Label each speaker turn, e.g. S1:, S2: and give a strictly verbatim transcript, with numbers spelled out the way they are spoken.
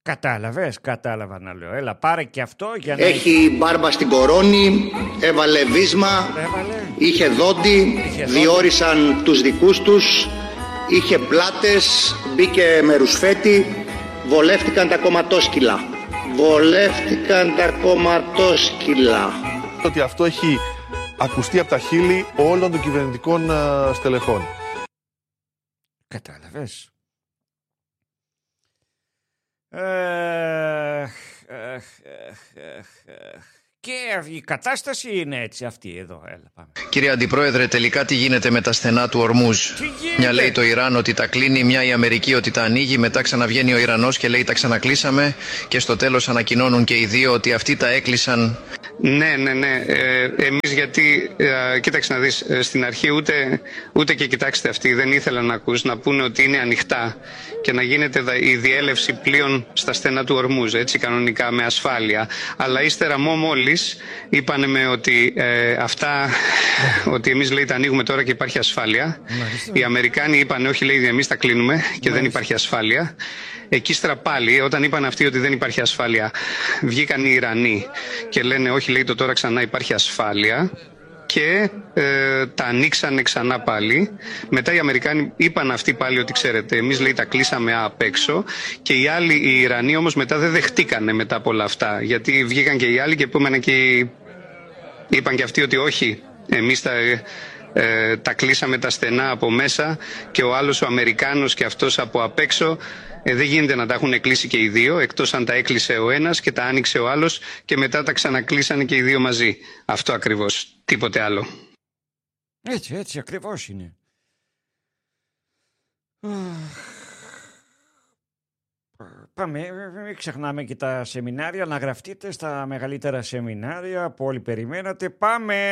S1: Κατάλαβες, κατάλαβα να λέω. Έλα, πάρε και αυτό για να...
S2: Έχει μπάρμπα στην κορώνη, έβαλε βίσμα,
S1: Έβαλε.
S2: είχε δόντι,
S1: Είχε δόντι.
S2: διόρισαν τους δικούς τους, είχε πλάτες, μπήκε με ρουσφέτη, βολεύτηκαν τα κομματόσκυλα. Βολεύτηκαν τα κομματόσκυλα.
S3: Ότι αυτό έχει ακουστεί από τα χείλη όλων των κυβερνητικών α, στελεχών.
S1: Κατάλαβες. Ε, και η κατάσταση είναι έτσι αυτή εδώ. Έλα, πάμε.
S4: Κύριε Αντιπρόεδρε, τελικά τι γίνεται με τα στενά του Ορμούζ? Μια λέει το Ιράν ότι τα κλείνει, μια η Αμερική ότι τα ανοίγει, μετά ξαναβγαίνει ο Ιρανός και λέει τα ξανακλείσαμε και στο τέλος ανακοινώνουν και οι δύο ότι αυτοί τα έκλεισαν.
S5: Ναι, ναι, ναι. Ε, εμείς γιατί, ε, κοίταξε να δεις, ε, στην αρχή ούτε, ούτε και κοιτάξτε αυτοί δεν ήθελαν να ακούς, να πούνε ότι είναι ανοιχτά και να γίνεται η διέλευση πλοίων στα στενά του Ορμούζ, έτσι κανονικά με ασφάλεια. Αλλά ύστερα μόλις είπανε με ότι ε, αυτά, ότι εμείς λέει τα ανοίγουμε τώρα και υπάρχει ασφάλεια. Μάλιστα. Οι Αμερικάνοι είπανε όχι λέει εμείς τα κλείνουμε και Μάλιστα. δεν υπάρχει ασφάλεια. Εκεί ύστερα πάλι, όταν είπαν αυτοί ότι δεν υπάρχει ασφάλεια, βγήκαν οι Ιρανοί και λένε όχι λέει το τώρα ξανά υπάρχει ασφάλεια και ε, τα ανοίξανε ξανά πάλι. Μετά οι Αμερικάνοι είπαν αυτοί πάλι ότι ξέρετε εμείς λέει τα κλείσαμε απ' έξω και οι άλλοι οι Ιρανοί όμως μετά δεν δεχτήκανε μετά από όλα αυτά γιατί βγήκαν και οι άλλοι και επόμενα και είπαν και αυτοί ότι όχι εμείς τα... Ε, τα κλείσαμε τα στενά από μέσα και ο άλλος ο Αμερικάνος και αυτός από απ' έξω ε, δεν γίνεται να τα έχουν κλείσει και οι δύο εκτός αν τα έκλεισε ο ένας και τα άνοιξε ο άλλος και μετά τα ξανακλείσανε και οι δύο μαζί. Αυτό ακριβώς, τίποτε άλλο.
S1: Έτσι, έτσι ακριβώς είναι. Πάμε, μην ξεχνάμε και τα σεμινάρια, να γραφτείτε στα μεγαλύτερα σεμινάρια που όλοι περιμένατε. Πάμε!